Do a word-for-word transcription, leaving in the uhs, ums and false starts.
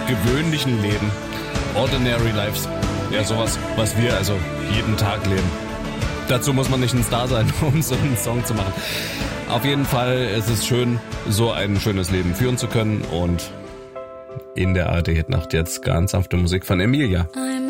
gewöhnlichen Leben. Ordinary Lives. Ja, sowas, was wir also jeden Tag leben. Dazu muss man nicht ein Star sein, um so einen Song zu machen. Auf jeden Fall ist es schön, so ein schönes Leben führen zu können. Und in der A R D Hitnacht jetzt ganz sanfte Musik von Emilia.